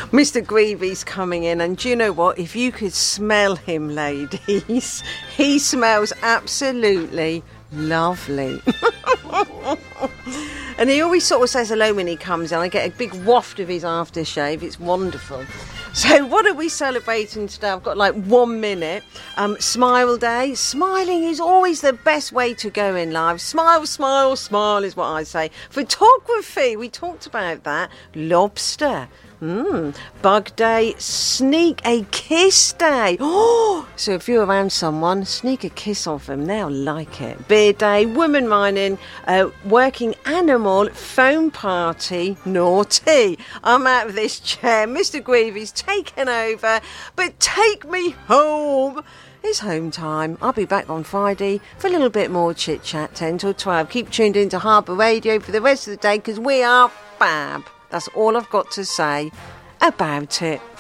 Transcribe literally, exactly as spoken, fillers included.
Mister Greavy's coming in, and do you know what? If you could smell him, ladies, he smells absolutely lovely. And he always sort of says hello when he comes in. I get a big waft of his aftershave. It's wonderful. So what are we celebrating today? I've got like one minute. Um, Smile Day. Smiling is always the best way to go in life. Smile, smile, smile is what I say. Photography, we talked about that. Lobster. Mm. Bug Day, Sneak a Kiss Day. Oh, so if you're around someone, sneak a kiss off them. They'll like it. Beer Day, Women Mining, uh, Working Animal, Phone Party, Naughty. I'm out of this chair. Mister Greavy's taken over, but take me home. It's home time. I'll be back on Friday for a little bit more chit chat, ten till twelve. Keep tuned into Harbour Radio for the rest of the day because we are fab. That's all I've got to say about it.